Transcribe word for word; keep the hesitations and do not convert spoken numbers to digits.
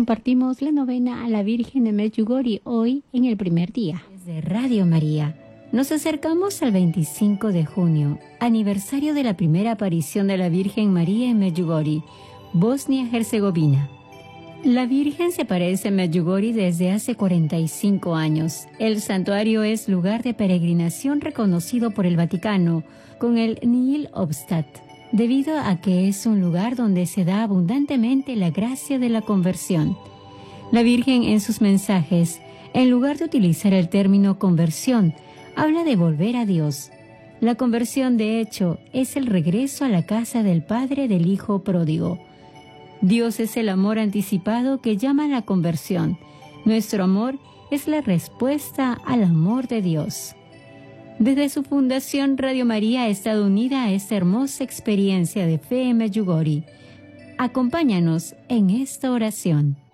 compartimos la novena a la Virgen de Medjugorje hoy en el primer día. Desde Radio María nos acercamos al veinticinco de junio, aniversario de la primera aparición de la Virgen María en Medjugorje, Bosnia-Herzegovina. La Virgen se aparece en Medjugorje desde hace cuarenta y cinco años. El santuario es lugar de peregrinación reconocido por el Vaticano con el Nihil Obstat, debido a que es un lugar donde se da abundantemente la gracia de la conversión. La Virgen en sus mensajes, en lugar de utilizar el término conversión, habla de volver a Dios. La conversión, de hecho, es el regreso a la casa del Padre del Hijo pródigo. Dios es el amor anticipado que llama a la conversión. Nuestro amor es la respuesta al amor de Dios. Desde su fundación, Radio María ha estado unida a esta hermosa experiencia de fe en Medjugorje. Acompáñanos en esta oración.